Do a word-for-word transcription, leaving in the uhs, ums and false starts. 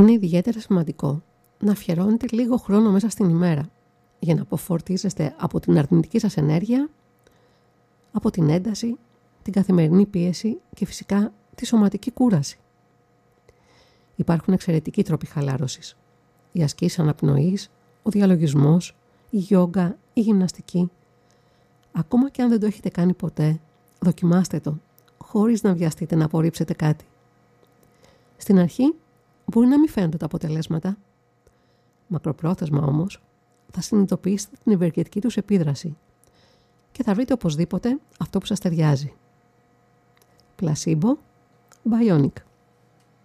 Είναι ιδιαίτερα σημαντικό να αφιερώνετε λίγο χρόνο μέσα στην ημέρα για να αποφορτίζεστε από την αρνητική σας ενέργεια, από την ένταση, την καθημερινή πίεση και φυσικά τη σωματική κούραση. Υπάρχουν εξαιρετικοί τρόποι χαλάρωσης. Οι ασκήσεις αναπνοής, ο διαλογισμός, η γιόγκα, η γυμναστική. Ακόμα και αν δεν το έχετε κάνει ποτέ, δοκιμάστε το, χωρίς να βιαστείτε να απορρίψετε κάτι. Στην αρχή μπορεί να μην φαίνονται τα αποτελέσματα. Μακροπρόθεσμα όμως, θα συνειδητοποιήσετε την ευεργετική τους επίδραση και θα βρείτε οπωσδήποτε αυτό που σας ταιριάζει. Placebo Bionic.